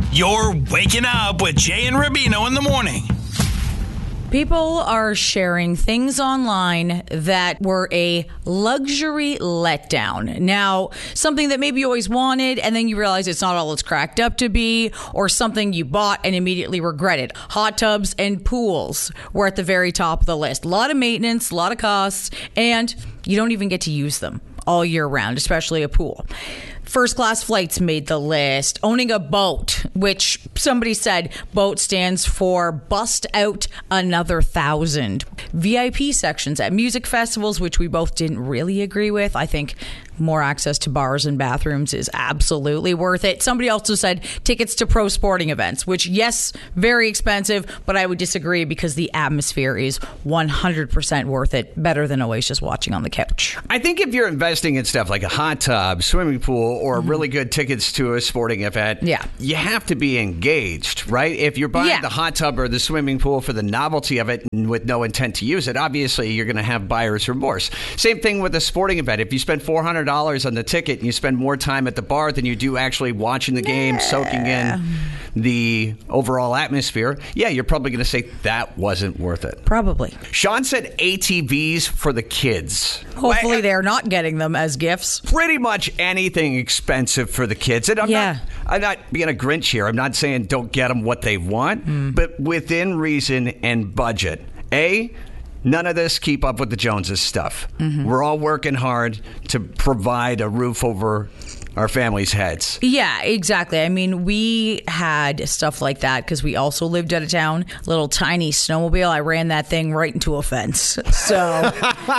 You're waking up with Jay and Rubino in the morning. People are sharing things online that were a luxury letdown. Now, something that maybe you always wanted, and then you realize it's not all it's cracked up to be, or something you bought and immediately regretted. Hot tubs and pools were at the very top of the list. A lot of maintenance, a lot of costs, and you don't even get to use them all year round, especially a pool. First class flights made the list. Owning a boat, which somebody said boat stands for bust out another 1,000. VIP sections at music festivals, which we both didn't really agree with. I think more access to bars and bathrooms is absolutely worth it. Somebody also said tickets to pro sporting events, which, yes, very expensive, but I would disagree because the atmosphere is 100% worth it. Better than always just watching on the couch. I think if you're investing in stuff like a hot tub, swimming pool, or really good tickets to a sporting event, you have to be engaged, right? If you're buying the hot tub or the swimming pool for the novelty of it and with no intent to use it, obviously you're going to have buyer's remorse. Same thing with a sporting event. If you spend $400 on the ticket and you spend more time at the bar than you do actually watching the game, soaking in the overall atmosphere, you're probably going to say that wasn't worth it. Probably. Sean said ATVs for the kids. Hopefully they're not getting them as gifts. Pretty much anything expensive for the kids. And I'm not being a Grinch here. I'm not saying don't get them what they want, but within reason and budget. None of this keep up with the Joneses stuff. We're all working hard to provide a roof over our families' heads. Yeah, exactly. I mean, we had stuff like that because we also lived out of town. Little tiny snowmobile. I ran that thing right into a fence. So,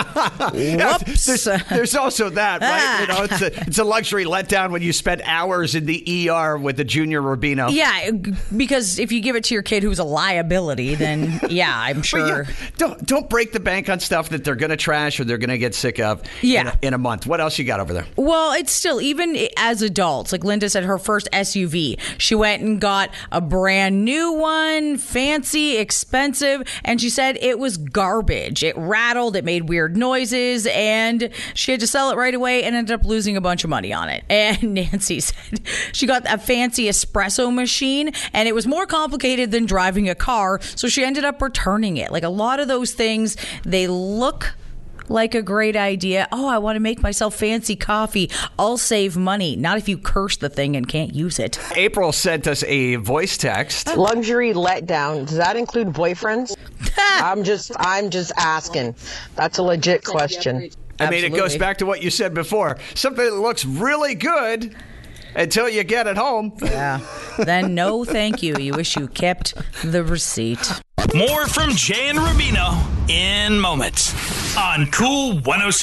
whoops. There's also that, right? You know, it's a luxury letdown when you spend hours in the ER with the junior Rubino. Yeah, because if you give it to your kid who's a liability, then I'm sure. Don't break the bank on stuff that they're going to trash or they're going to get sick of in a month. What else you got over there? Well, it's still, even as adults, like Linda said, her first SUV, she went and got a brand new one, fancy, expensive, and she said it was garbage. It rattled, it made weird noises, and she had to sell it right away and ended up losing a bunch of money on it. And Nancy said she got a fancy espresso machine, and it was more complicated than driving a car, so she ended up returning it. Like a lot of those things, they look like a great idea. Oh, I want to make myself fancy coffee. I'll save money. Not if you curse the thing and can't use it. April sent us a voice text. Luxury letdown. Does that include boyfriends? I'm just asking. That's a legit question. I mean, it goes back to what you said before. Something that looks really good until you get it home. Yeah. Then no thank you. You wish you kept the receipt. More from Jay and Rubino in moments on Cool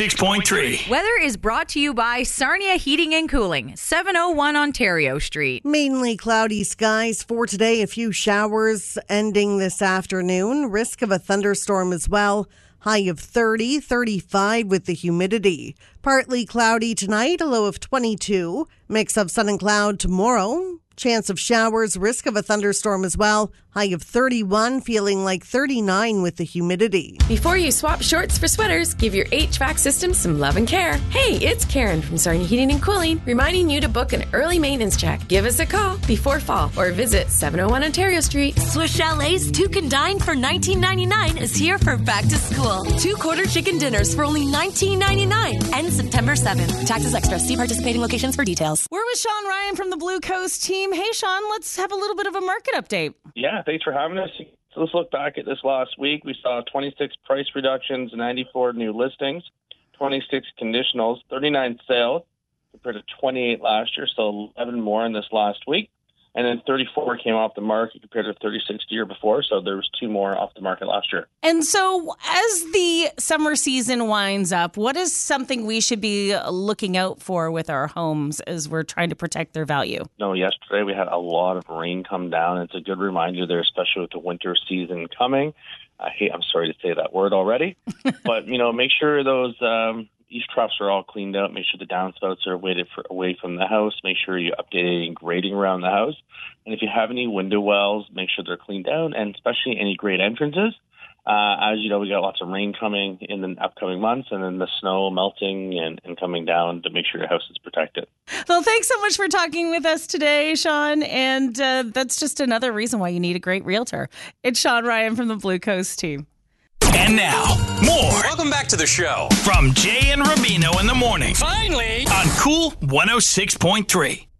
106.3. Weather is brought to you by Sarnia Heating and Cooling, 701 Ontario Street. Mainly cloudy skies for today. A few showers ending this afternoon. Risk of a thunderstorm as well. High of 30, 35 with the humidity. Partly cloudy tonight, a low of 22. Mix of sun and cloud tomorrow. Chance of showers, risk of a thunderstorm as well. High of 31, feeling like 39 with the humidity. Before you swap shorts for sweaters, give your HVAC system some love and care. Hey, it's Karen from Sarnia Heating and Cooling, reminding you to book an early maintenance check. Give us a call before fall or visit 701 Ontario Street. Swiss Chalet's Two Can Dine for $19.99 is here for back to school. 2 quarter chicken dinners for only $19.99. Ends September 7th. Taxes extra. See participating locations for details. We're with Sean Ryan from the Blue Coast team. Hey, Sean, let's have a little bit of a market update. Yeah, thanks for having us. So let's look back at this last week. We saw 26 price reductions, 94 new listings, 26 conditionals, 39 sales compared to 28 last year, so 11 more in this last week. And then 34 came off the market compared to 36 the year before, so there was 2 more off the market last year. And so as the summer season winds up, what is something we should be looking out for with our homes as we're trying to protect their value? No, yesterday we had a lot of rain come down. It's a good reminder there, especially with the winter season coming. I'm sorry to say that word already, but, make sure those eaves troughs are all cleaned out. Make sure the downspouts are away from the house. Make sure you update any grading around the house. And if you have any window wells, make sure they're cleaned out, and especially any great entrances. As you know, we got lots of rain coming in the upcoming months, and then the snow melting and coming down to make sure your house is protected. Well, thanks so much for talking with us today, Sean. And that's just another reason why you need a great realtor. It's Sean Ryan from the Blue Coast team. And now, more. Welcome back to the show. From Jay and Rubino in the morning. Finally. On Cool 106.3.